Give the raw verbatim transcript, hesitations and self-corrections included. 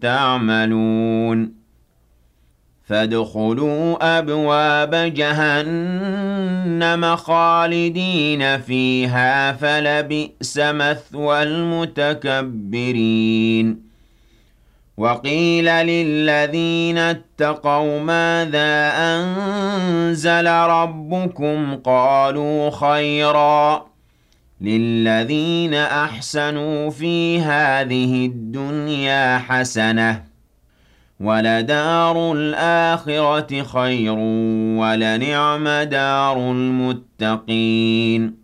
تَعْمَلُونَ فَادْخُلُوا أَبْوَابَ جَهَنَّمَ خَالِدِينَ فِيهَا فَلَبِئْسَ مَثْوَى الْمُتَكَبِّرِينَ وَقِيلَ لِلَّذِينَ اتَّقَوْا مَاذَا أَنزَلَ رَبُّكُمْ قَالُوا خَيْرًا لِلَّذِينَ أَحْسَنُوا فِي هَٰذِهِ الدُّنْيَا حَسَنَةٌ وَلَدَارُ الْآخِرَةِ خَيْرٌ وَلَنِعْمَ دَارُ الْمُتَّقِينَ